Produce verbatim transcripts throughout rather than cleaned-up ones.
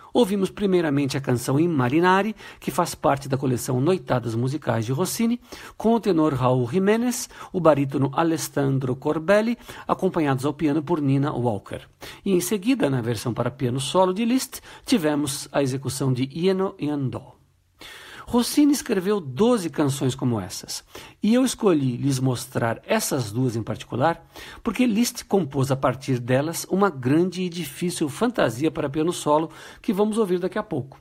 Ouvimos primeiramente a canção In Marinari, que faz parte da coleção Noitadas Musicais de Rossini, com o tenor Raul Jiménez, o barítono Alessandro Corbelli, acompanhados ao piano por Nina Walker. E em seguida, na versão para piano solo de Liszt, tivemos a execução de Ieno e Andò. Rossini escreveu doze canções como essas, e eu escolhi lhes mostrar essas duas em particular, porque Liszt compôs a partir delas uma grande e difícil fantasia para piano solo que vamos ouvir daqui a pouco.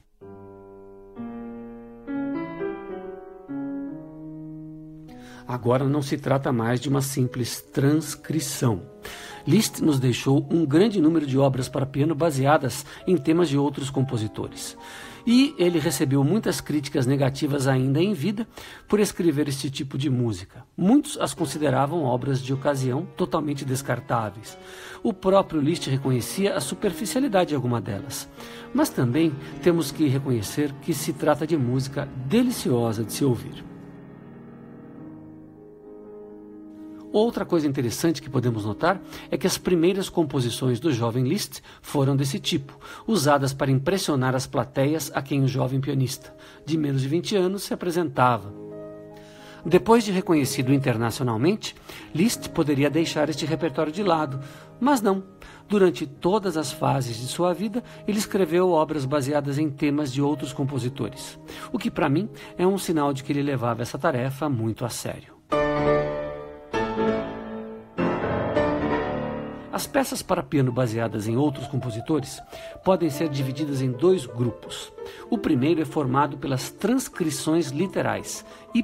Agora não se trata mais de uma simples transcrição. Liszt nos deixou um grande número de obras para piano baseadas em temas de outros compositores. E ele recebeu muitas críticas negativas ainda em vida por escrever este tipo de música. Muitos as consideravam obras de ocasião totalmente descartáveis. O próprio Liszt reconhecia a superficialidade de alguma delas. Mas também temos que reconhecer que se trata de música deliciosa de se ouvir. Outra coisa interessante que podemos notar é que as primeiras composições do jovem Liszt foram desse tipo, usadas para impressionar as plateias a quem o jovem pianista, de menos de vinte anos, se apresentava. Depois de reconhecido internacionalmente, Liszt poderia deixar este repertório de lado, mas não. Durante todas as fases de sua vida, ele escreveu obras baseadas em temas de outros compositores, o que para mim é um sinal de que ele levava essa tarefa muito a sério. As peças para piano baseadas em outros compositores podem ser divididas em dois grupos. O primeiro é formado pelas transcrições literais e